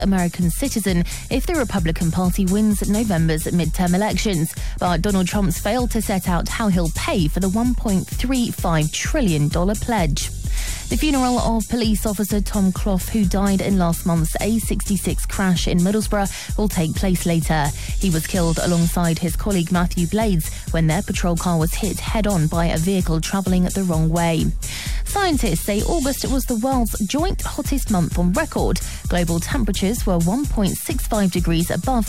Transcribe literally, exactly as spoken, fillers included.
American citizen if the Republican Party wins November's midterm elections. But Donald Trump's failed to set out how he'll pay for the one point three five trillion dollars pledge. The funeral of police officer Tom Clough, who died in last month's A sixty-six crash in Middlesbrough, will take place later. He was killed alongside his colleague Matthew Blades when their patrol car was hit head-on by a vehicle travelling the wrong way. Scientists say August was the world's joint hottest month on record. Global temperatures were one point six five degrees above